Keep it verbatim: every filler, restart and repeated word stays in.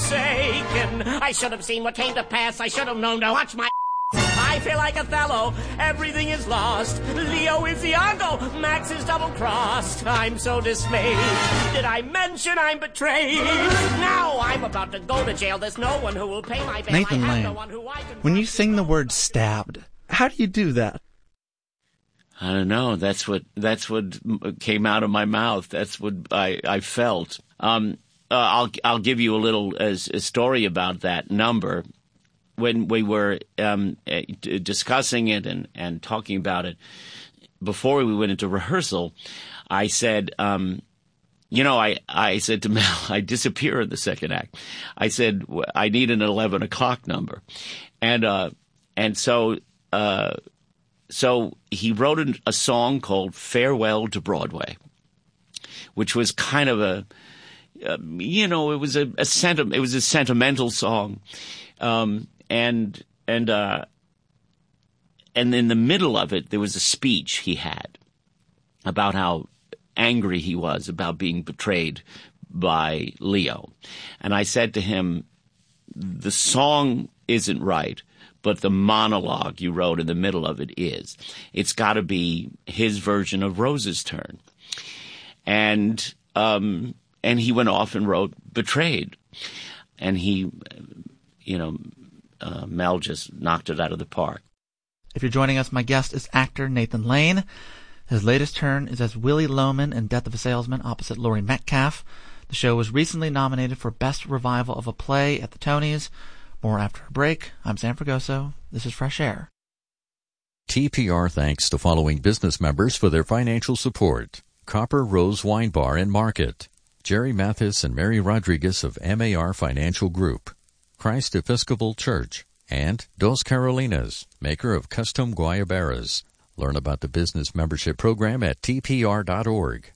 forsaken. I should have seen what came to pass. I should have known to watch my... I feel like Othello, everything is lost. Leo is Iago, Max is double-crossed. I'm so dismayed. Did I mention I'm betrayed? Now I'm about to go to jail. There's no one who will pay my bail. Nathan I have Lane, no one who I can when you sing the word stabbed, how do you do that? I don't know. That's what that's what came out of my mouth. That's what I, I felt. Um, uh, I'll I'll give you a little uh, a story about that number. When we were um, discussing it and, and talking about it before we went into rehearsal, I said, um, you know, I, I said to Mel, I disappear in the second act. I said, I need an eleven o'clock number. And, uh, and so, uh, so he wrote a, a song called Farewell to Broadway, which was kind of a, uh, you know, it was a, a senti- it was a sentimental song. Um, And and uh, and in the middle of it, there was a speech he had about how angry he was about being betrayed by Leo. And I said to him, the song isn't right, but the monologue you wrote in the middle of it is. It's got to be his version of Rose's Turn. And um, and he went off and wrote Betrayed. And he, you know... Uh, Mel just knocked it out of the park. If you're joining us, my guest is actor Nathan Lane. His latest turn is as Willie Loman in Death of a Salesman opposite Laurie Metcalf. The show was recently nominated for Best Revival of a Play at the Tonys. More after a break. I'm Sam Fragoso. This is Fresh Air. T P R thanks to following business members for their financial support. Copper Rose Wine Bar and Market, Jerry Mathis and Mary Rodriguez of M A R Financial Group, Christ Episcopal Church, and Dos Carolinas, maker of custom guayaberas. Learn about the business membership program at T P R dot org.